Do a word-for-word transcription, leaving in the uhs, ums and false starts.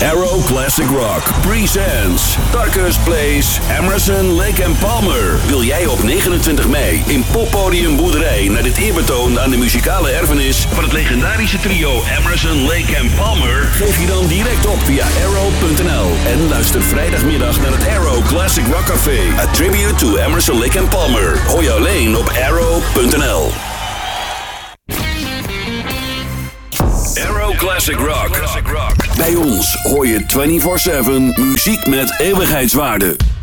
Arrow Classic Rock presents Darkest Place, Emerson, Lake and Palmer. Wil jij op negenentwintig mei in Poppodium Boerderij naar dit eerbetoon aan de muzikale erfenis van het legendarische trio Emerson, Lake and Palmer? Geef je dan direct op via arrow punt n l en luister vrijdagmiddag naar het Arrow Classic Rock Café. A tribute to Emerson, Lake and Palmer. Hoor je alleen op arrow punt n l. Arrow Classic Rock. Bij ons hoor je vierentwintig zeven muziek met eeuwigheidswaarde.